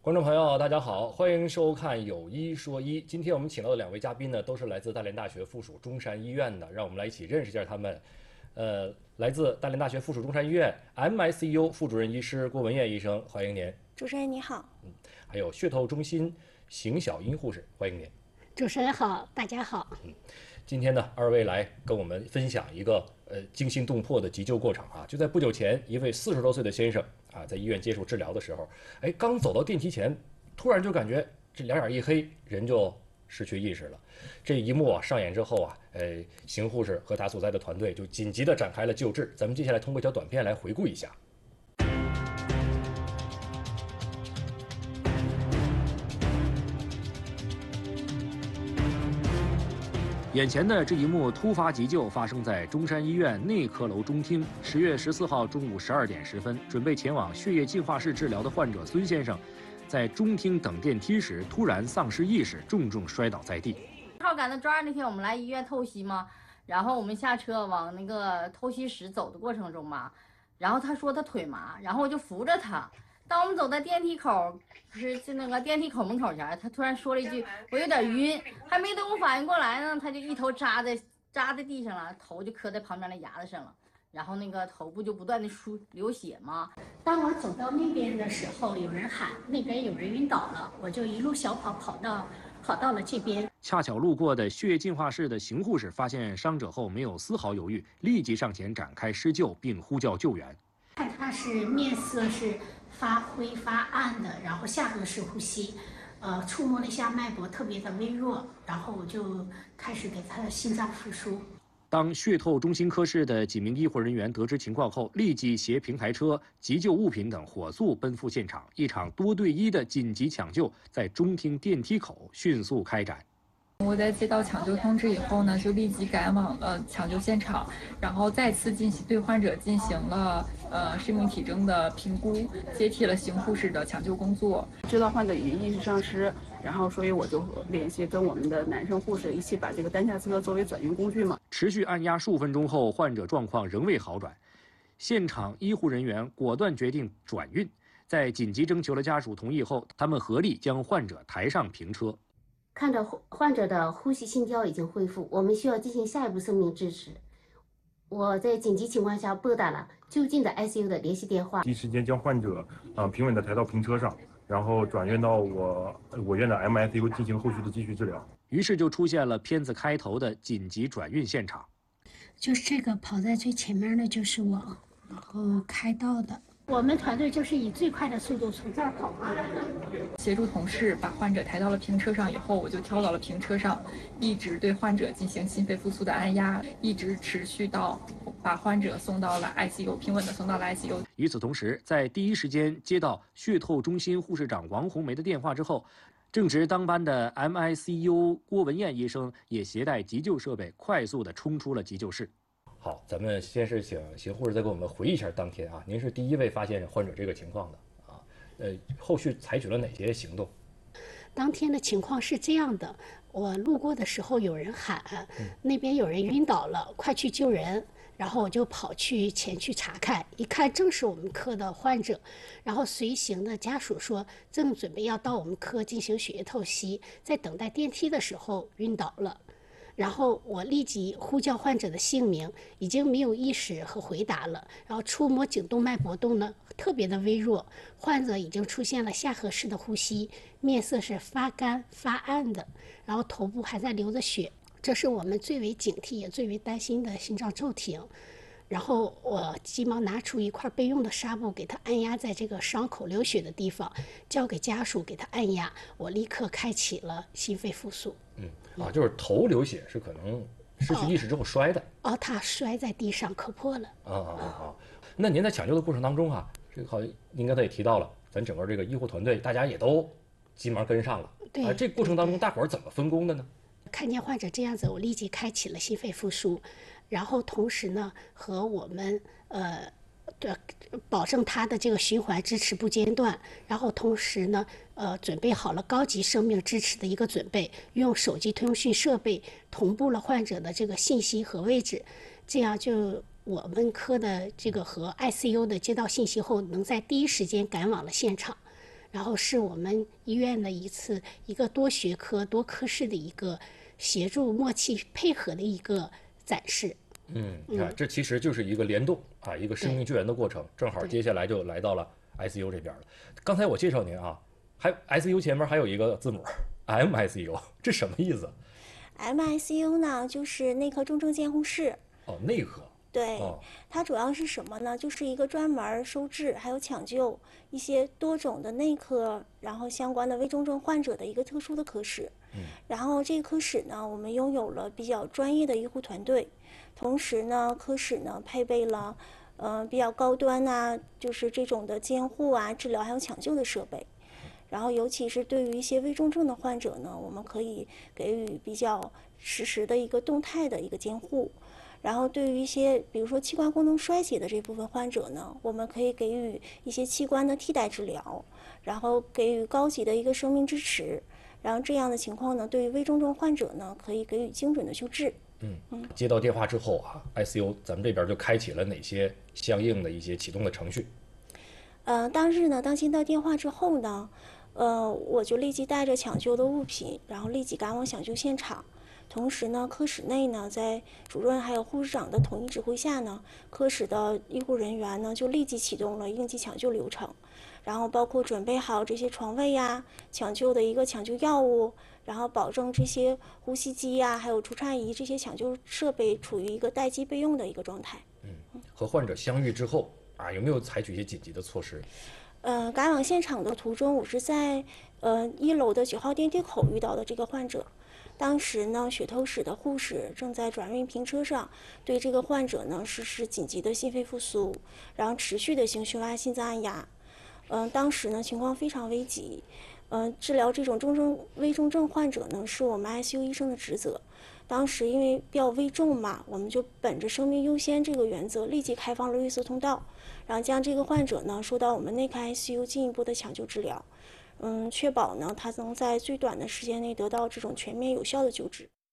观众朋友，大家好，欢迎收看《有一说一》。今天我们请到的两位嘉宾呢，都是来自大连大学附属中山医院的，让我们来一起认识一下他们。来自大连大学附属中山医院 MICU 副主任医师郭文艳医生，欢迎您。 主持人你好。 还有血透中心邢小英护士，欢迎您。 主持人好，大家好。 今天呢，二位来跟我们分享一个惊心动魄的急救过程啊！就在不久前，一位40多岁的先生啊，在医院接受治疗的时候，刚走到电梯前，突然就感觉这两眼一黑，人就失去意识了。这一幕啊上演之后啊，邢护士和他所在的团队就紧急的展开了救治。咱们接下来通过一条短片来回顾一下。眼前的这一幕突发急救发生在中山医院内科楼中厅。10月14号中午12点10分，准备前往血液净化室治疗的患者孙先生，在中厅等电梯时突然丧失意识，重重摔倒在地。 正好赶到周二那天，我们来医院透析嘛，然后我们下车往那个透析室走的过程中嘛，然后他说他腿麻，然后我就扶着他。当我们走到电梯口，就那个电梯口门口前，他突然说了一句：“我有点晕。”还没等我反应过来呢，他就一头扎在地上了，头就磕在旁边的牙子上了，然后那个头部就不断的流血嘛。 当我走到那边的时候，有人喊那边有人晕倒了，我就一路小跑跑到了这边。 恰巧路过的血液净化室的邢护士发现伤者后，没有丝毫犹豫，立即上前展开施救，并呼叫救援。 看他是面色是发灰发暗的，然后下颌式呼吸，触摸了一下脉搏特别的微弱，然后我就开始给他的心脏复苏。 当血透中心科室的几名医护人员得知情况后，立即携平台车、急救物品等火速奔赴现场，一场多对1的紧急抢救在中厅电梯口迅速开展。 我在接到抢救通知以后呢，就立即赶往了抢救现场，然后再次对患者进行了生命体征的评估，接替了邢护士的抢救工作。 知道患者已经意识丧失，然后所以我就联系跟我们的男生护士一起把这个担架车作为转运工具嘛。 持续按压数分钟后，患者状况仍未好转，现场医护人员果断决定转运。在紧急征求了家属同意后，他们合力将患者抬上平车。 看着患者的呼吸心跳已经恢复，我们需要进行下一步生命支持。我在紧急情况下拨打了就近的 ICU 的联系电话， 第一时间将患者平稳地抬到平车上，然后转院到我院的 MICU 进行后续的继续治疗。 于是就出现了片子开头的紧急转运现场。 就是这个跑在最前面的就是我，然后开道的。我们团队就是以最快的速度从这儿跑过来的。 协助同事把患者抬到了平车上以后，我就跳到了平车上，一直对患者进行心肺复苏的按压，一直持续到把患者送到了 ICU， 平稳地送到了 ICU。 与此同时，在第一时间接到血透中心护士长王红梅的电话之后，正值当班的 MICU 郭文艳医生也携带急救设备，快速地冲出了急救室。好，咱们先是请邢护士再给我们回忆一下当天啊，您是第一位发现患者这个情况的啊，后续采取了哪些行动？ 当天的情况是这样的，我路过的时候有人喊，那边有人晕倒了，快去救人。然后我就跑前去查看，一看正是我们科的患者，然后随行的家属说正准备要到我们科进行血液透析，在等待电梯的时候晕倒了。然后我立即呼叫患者的姓名，已经没有意识和回答了，然后触摸颈动脉搏动呢特别的微弱，患者已经出现了下颌式的呼吸，面色是发干发暗的，然后头部还在流着血，这是我们最为警惕也最为担心的心脏骤停。然后我急忙拿出一块备用的纱布，给他按压在这个伤口流血的地方，交给家属给他按压。我立刻开启了心肺复苏。 就是头流血是可能失去意识之后摔的。 他摔在地上磕破了。 那您在抢救的过程当中啊，这个好像您刚才也提到了，咱整个这个医护团队大家也都急忙跟上了。 对。 这个过程当中大伙儿怎么分工的呢？ 看见患者这样子，我立即开启了心肺复苏，然后同时呢和我们保证他的这个循环支持不间断，然后同时呢准备好了高级生命支持的一个准备，用手机通讯设备同步了患者的这个信息和位置，这样就我们科的这个和 ICU 的接到信息后，能在第一时间赶往了现场。 然后是我们医院的一个多学科多科室的一个协助默契配合的一个展示。 你看，这其实就是一个联动啊，一个生命救援的过程。正好接下来就来到了 ICU 这边了。刚才我介绍您啊，还 ICU 前面还有一个字母 MICU， 这什么意思 ？MICU 呢，就是内科重症监护室。 哦，内科。 对，它主要是什么呢？就是一个专门收治还有抢救一些多种的内科，然后相关的危重症患者的一个特殊的科室。然后这个科室呢，我们拥有了比较专业的医护团队，同时呢，科室呢配备了比较高端啊，就是这种的监护啊、治疗还有抢救的设备。然后尤其是对于一些危重症的患者呢，我们可以给予比较实时的一个动态的一个监护。然后对于一些比如说器官功能衰竭的这部分患者呢，我们可以给予一些器官的替代治疗，然后给予高级的一个生命支持。然后这样的情况呢，对于危重症患者呢，可以给予精准的救治。 接到电话之后啊 ，ICU 咱们这边就开启了哪些相应的一些启动的程序？ 当日呢，当接到电话之后呢，我就立即带着抢救的物品，然后立即赶往抢救现场。同时呢，科室内呢，在主任还有护士长的统一指挥下呢，科室的医护人员呢就立即启动了应急抢救流程，然后包括准备好这些床位呀、抢救的一个抢救药物，然后保证这些呼吸机呀、还有除颤仪这些抢救设备处于一个待机备用的一个状态。 和患者相遇之后啊，有没有采取一些紧急的措施？ 赶往现场的途中，我是在1楼的9号电梯口遇到的这个患者。当时呢，血透室的护士正在转运平车上对这个患者呢实施紧急的心肺复苏，然后持续的行胸外心脏按压。当时呢情况非常危急，治疗这种危重症患者呢是我们 ICU 医生的职责。当时因为比较危重嘛，我们就本着生命优先这个原则，立即开放了绿色通道，然后将这个患者呢送到我们内科 ICU 进一步的抢救治疗。确保呢他能在最短的时间内得到这种全面有效的救治。